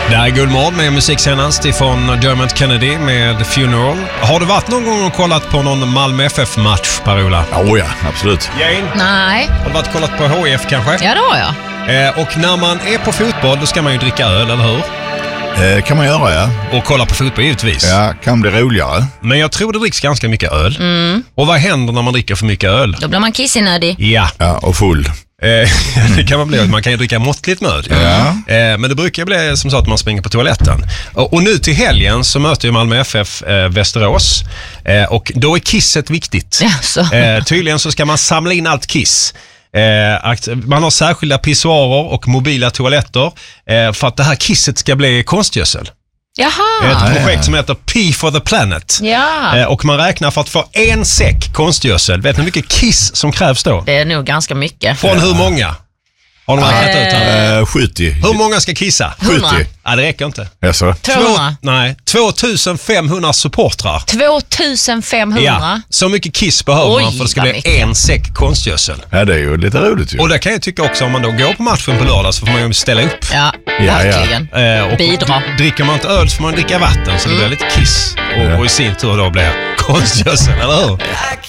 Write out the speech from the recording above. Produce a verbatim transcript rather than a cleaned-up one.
Det här är Guldmord med musik senast ifrån Dermot Kennedy med Funeral. Har du varit någon gång och kollat på någon Malmö F F-match, Per-Ola? Oh ja, absolut. Jane? Nej. Har du varit och kollat på H I F kanske? Ja, det har jag. Eh, och när man är på fotboll då ska man ju dricka öl, eller hur? Eh, kan man göra, ja. Och kolla på fotboll givetvis. Ja, kan bli roligare. Men jag tror det dricks ganska mycket öl. Mm. Och vad händer när man dricker för mycket öl? Då blir man kissinödig. Ja. Ja, och full. Eh, det kan man bli. Man kan ju dricka måttligt med öl. Ja. Eh, men det brukar bli som så att man springer på toaletten. Och, och nu till helgen så möter ju Malmö F F eh, Västerås. Eh, och då är kisset viktigt. Ja, så. Eh, tydligen så ska man samla in allt kiss. Eh, man har särskilda pissoarer och mobila toaletter eh, för att det här kisset ska bli konstgödsel. Jaha. Ett projekt ja. som heter P for the Planet. Ja. Eh, och man räknar för att få en säck konstgödsel. Vet ni hur mycket kiss som krävs då? Det är nog ganska mycket. Från hur många? Har de räknat ut här? Eh, sjuttio. Hur många ska kissa? hundra. sjuttio. Ja, det räcker inte. Jaså? tvåhundra. Nej, tvåtusenfemhundra supportrar. tvåtusenfemhundra. Ja, så mycket kiss behöver Oj, man för att det ska vad bli mycket. en säck konstgödsel. Ja, det är ju lite roligt ju. Och det kan jag tycka också, om man då går på matchen på lördag så får man ju ställa upp. Ja, ja. verkligen. Eh, och Bidra. Dricker man inte öl så får man dricka vatten så det blir lite kiss. Och, och i sin tur då blir konstgödsel, eller hur?